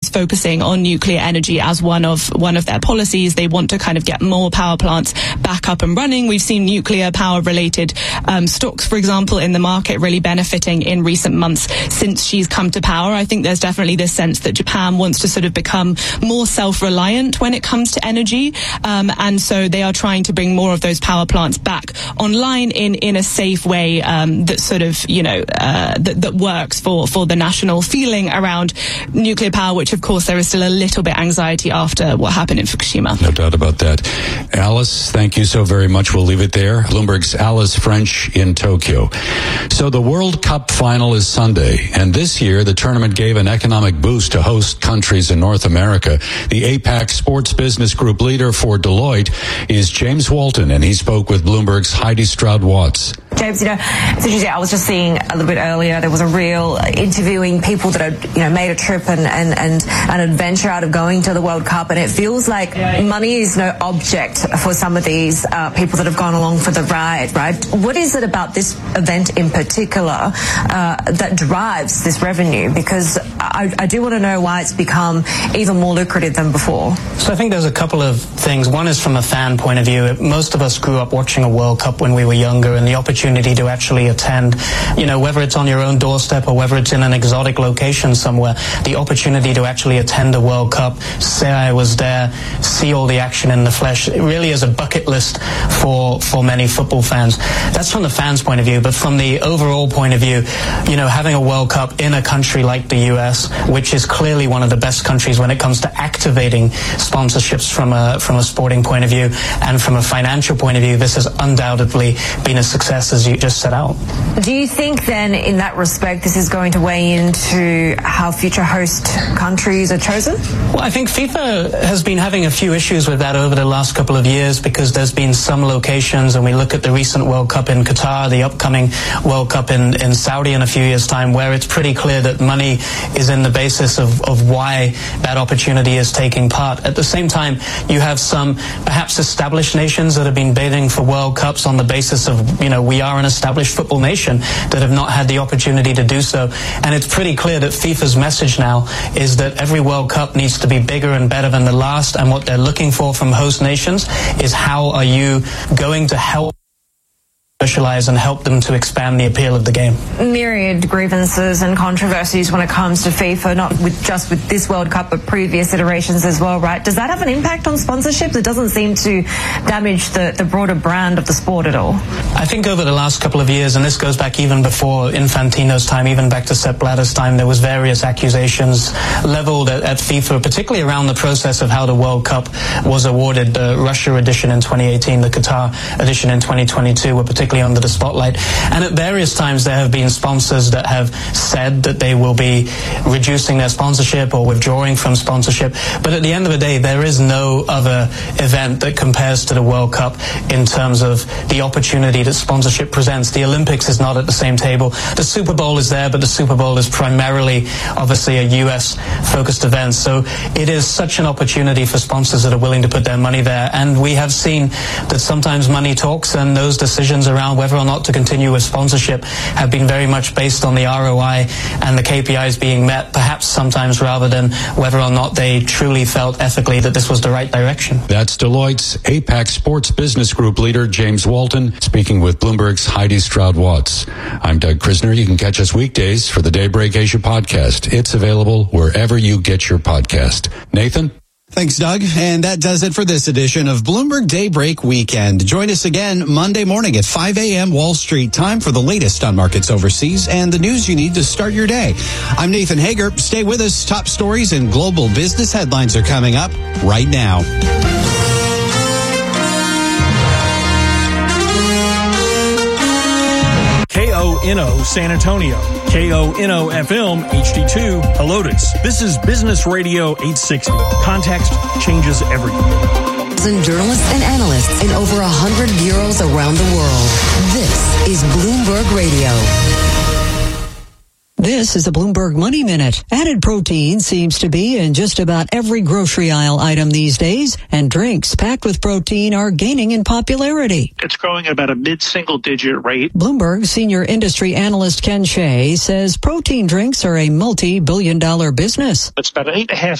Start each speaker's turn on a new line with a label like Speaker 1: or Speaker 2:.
Speaker 1: focusing on nuclear energy as one of their policies. They want to kind of get more power plants back up and running. We've seen nuclear power related stocks, for example, in the market really benefiting in recent months since she's come to power. I think there's definitely this sense that Japan wants to sort of become more self-reliant when it comes to energy, and so they are trying to bring more of those power plants back online in a safe way that sort of that works for the national feeling around nuclear power, which of course there is still a little bit anxiety after what happened in Fukushima.
Speaker 2: No doubt about that. Alice, thank you so very much. We'll leave it there. Bloomberg's Alice French in Tokyo. So the World Cup final is Sunday, and this year the tournament gave an economic boost to host countries in North America. The APAC Sports Business Group leader for Deloitte is James Walton, and he spoke with Bloomberg's Heidi Stroud-Watts.
Speaker 3: James, it's interesting. I was just seeing a little bit earlier, there was a reel interviewing people that had, made a trip and an adventure out of going to the World Cup, and it feels like money is no object for some of these people that have gone along for the ride, right? What is it about this event in particular that drives this revenue? Because I do want to know why it's become even more lucrative than before.
Speaker 4: So I think there's a couple of things. One is from a fan point of view. Most of us grew up watching a World Cup when we were younger, and the opportunity to actually attend, whether it's on your own doorstep or whether it's in an exotic location somewhere, the opportunity to actually attend a World Cup, say I was there, see all the action in the flesh, it really is a bucket list for many football fans. That's from the fans' point of view, but from the overall point of view, having a World Cup in a country like the US, which is clearly one of the best countries when it comes to activating sponsorships from a sporting point of view and from a financial point of view, this has undoubtedly been a success, as you just set out.
Speaker 3: Do you think then, in that respect, this is going to weigh into how future host countries are chosen?
Speaker 4: Well, I think FIFA has been having a few issues with that over the last couple of years, because there's been some locations, and we look at the recent World Cup in Qatar, the upcoming World Cup in Saudi in a few years' time, where it's pretty clear that money is in the basis of why that opportunity is taking part. At the same time, you have some perhaps established nations that have been bidding for World Cups on the basis of, we are an established football nation, that have not had the opportunity to do so. And it's pretty clear that FIFA's message now is that every World Cup needs to be bigger and better than the last, and what they're looking for from host nations is how are you going to help socialize and help them to expand the appeal of the game.
Speaker 3: Myriad grievances and controversies when it comes to FIFA, not just with this World Cup, but previous iterations as well, right? Does that have an impact on sponsorships? It doesn't seem to damage the broader brand of the sport at all.
Speaker 4: I think over the last couple of years, and this goes back even before Infantino's time, even back to Sepp Blatter's time, there was various accusations leveled at FIFA, particularly around the process of how the World Cup was awarded. The Russia edition in 2018, the Qatar edition in 2022 were particularly under the spotlight. And at various times there have been sponsors that have said that they will be reducing their sponsorship or withdrawing from sponsorship. But at the end of the day, there is no other event that compares to the World Cup in terms of the opportunity that sponsorship presents. The Olympics is not at the same table. The Super Bowl is there, but the Super Bowl is primarily, obviously, a US-focused event. So it is such an opportunity for sponsors that are willing to put their money there. And we have seen that sometimes money talks, and those decisions around whether or not to continue with sponsorship have been very much based on the ROI and the KPIs being met, perhaps sometimes rather than whether or not they truly felt ethically that this was the right direction.
Speaker 2: That's Deloitte's APAC Sports Business Group leader, James Walton, speaking with Bloomberg's Heidi Stroud-Watts. I'm Doug Krisner. You can catch us weekdays for the Daybreak Asia podcast. It's available wherever you get your podcast. Nathan?
Speaker 5: Thanks, Doug. And that does it for this edition of Bloomberg Daybreak Weekend. Join us again Monday morning at 5 a.m. Wall Street time for the latest on markets overseas and the news you need to start your day. I'm Nathan Hager. Stay with us. Top stories and global business headlines are coming up right now.
Speaker 6: KONO San Antonio, KONO FM HD2 Helotes. This is Business Radio 860. Context changes everything.
Speaker 7: Journalists and analysts in over 100 bureaus around the world. This is Bloomberg Radio.
Speaker 8: This is a Bloomberg Money Minute. Added protein seems to be in just about every grocery aisle item these days, and drinks packed with protein are gaining in popularity.
Speaker 9: It's growing at about a mid-single-digit rate.
Speaker 8: Bloomberg senior industry analyst Ken Shea says protein drinks are a multi-billion-dollar business.
Speaker 9: It's about $8.5